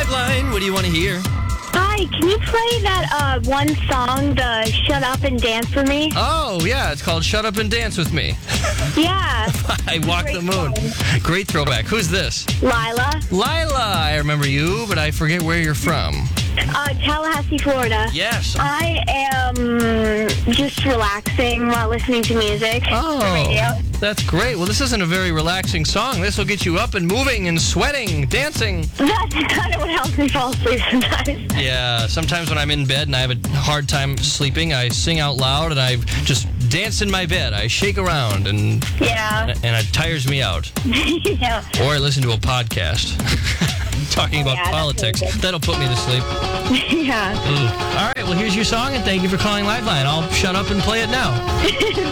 Liveline. What do you want to hear? Hi, can you play that one song, the Shut Up and Dance With Me? Oh, yeah. It's called Shut Up and Dance With Me. Yeah. I Walk the Moon. Great throwback. Who's this? Lila. Lila. I remember you, but I forget where you're from. Tallahassee, Florida. Yes. I am just relaxing while listening to music. Oh, on the radio. That's great. Well, this isn't a very relaxing song. This will get you up and moving and sweating, dancing. That's kind of what helps me fall asleep sometimes. Yeah, sometimes when I'm in bed and I have a hard time sleeping, I sing out loud and I just dance in my bed. I shake around and it tires me out. Yeah. Or I listen to a podcast talking about politics. That'll put me to sleep. Yeah. All right, well, here's your song, and thank you for calling Liveline. I'll shut up and play it now.